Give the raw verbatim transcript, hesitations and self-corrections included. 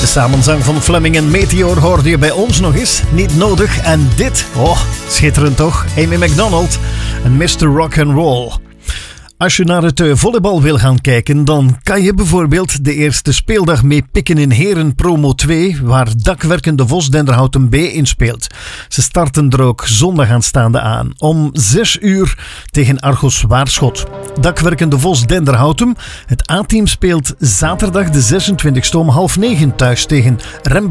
De samenzang van Fleming en Meteor hoorde je bij ons nog eens. Niet nodig. En dit, oh, schitterend toch? Amy Macdonald en mister Rock'n'Roll. Als je naar het uh, volleybal wil gaan kijken, dan kan je bijvoorbeeld de eerste speeldag meepikken in Heren Promo twee, waar Dakwerkende Vos Denderhouten B in speelt. Ze starten er ook zondag aanstaande aan, om zes uur tegen Argos Waarschot. Dakwerkende Vos Denderhouten, het A-team speelt zaterdag de zesentwintigste om half negen thuis tegen Rembrandt